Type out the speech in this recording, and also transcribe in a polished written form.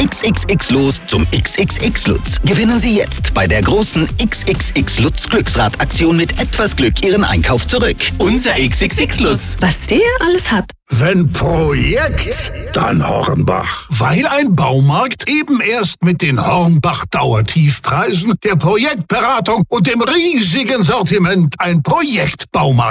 XXX los zum XXX Lutz. Gewinnen Sie jetzt bei der großen XXX Lutz Glücksrad-Aktion mit etwas Glück Ihren Einkauf zurück. Unser XXX Lutz. Was der alles hat. Wenn Projekt, dann Hornbach. Weil ein Baumarkt eben erst mit den Hornbach-Dauertiefpreisen, der Projektberatung und dem riesigen Sortiment ein Projektbaumarkt